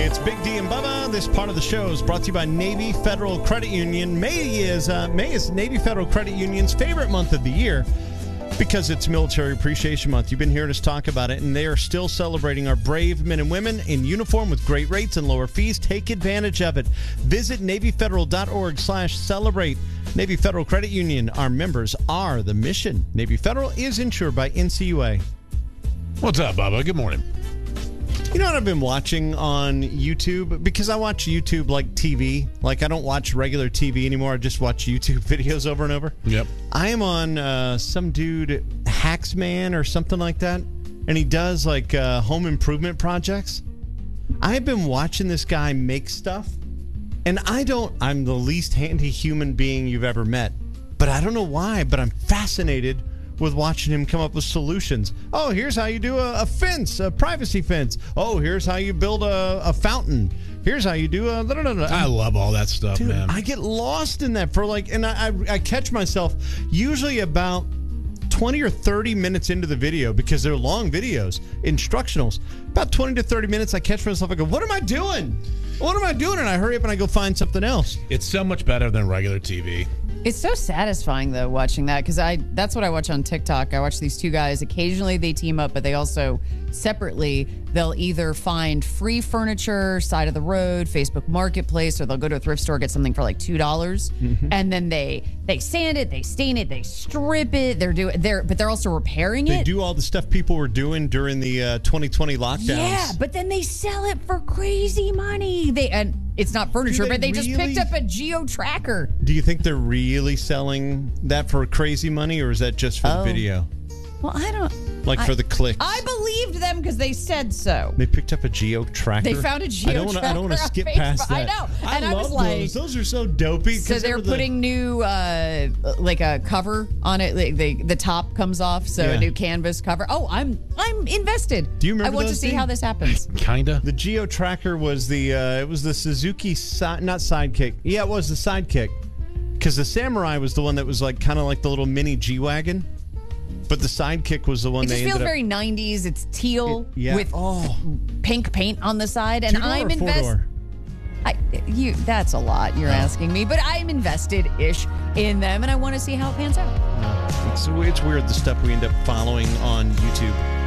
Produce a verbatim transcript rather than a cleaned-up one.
It's Big D and Bubba. This part of the show is brought to you by Navy Federal Credit Union. May is uh, May is Navy Federal Credit Union's favorite month of the year because it's Military Appreciation Month. You've been hearing us talk about it, and they are still celebrating our brave men and women in uniform with great rates and lower fees. Take advantage of it. Visit NavyFederal.org slash celebrate. Navy Federal Credit Union. Our members are the mission. Navy Federal is insured by N C U A. What's up, Bubba? Good morning. You know what I've been watching on YouTube? Because I watch YouTube like T V. Like, I don't watch regular T V anymore. I just watch YouTube videos over and over. Yep. I am on uh, some dude, Hacksman or something like that. And he does, like, uh, home improvement projects. I've been watching this guy make stuff. And I don't... I'm the least handy human being you've ever met. But I don't know why, but I'm fascinated with watching him come up with solutions. Oh, here's how you do a, a fence, a privacy fence. Oh, here's how you build a, a fountain. Here's how you do a... Blah, blah, blah. I love all that stuff, Dude, man. I get lost in that for like... And I, I, I catch myself usually about twenty or thirty minutes into the video, because they're long videos, instructionals. About twenty to thirty minutes, I catch myself, I go, what am I doing? What am I doing? And I hurry up and I go find something else. It's so much better than regular T V. It's so satisfying, though, watching that, because I that's what I watch on TikTok. I watch these two guys. Occasionally they team up, but they also separately, they'll either find free furniture, side of the road, Facebook Marketplace, or they'll go to a thrift store, get something for like two dollars, mm-hmm. and then they they sand it, they stain it, they strip it. They're doing they're but they're also repairing They it. do all the stuff people were doing during the uh, twenty twenty lockdowns. Yeah, but then they sell it for crazy money. They and it's not furniture, they but they really? just picked up a geo tracker. Do you think they're really selling that for crazy money, or is that just for Oh. the video? Well, I don't. Like I, for the clicks? I believed them because they said so. They picked up a geo tracker. They found a geo I don't wanna, I don't want to tracker skip on past Facebook. that. I know. I And I love was like- those. Those are so dopey. So 'cause they're were the- putting new, uh, like a cover on it. Like the the top comes off, so Yeah. a new canvas cover. Oh, I'm I'm invested. Do you remember I want those, to see Dean? how this happens. Kinda. The Geo Tracker was the uh, it was the Suzuki si- not Sidekick. Yeah, it was the Sidekick. Because the Samurai was the one that was like kind of like the little mini G wagon, but the Sidekick was the one It they just feels ended very nineties. It's teal It- yeah. with Oh. pink paint on the side, up. and Two-door I'm or invested. four-door? I, you, that's a lot you're Oh. asking me, but I'm invested-ish in them, and I want to see how it pans out. It's, it's weird the stuff we end up following on YouTube.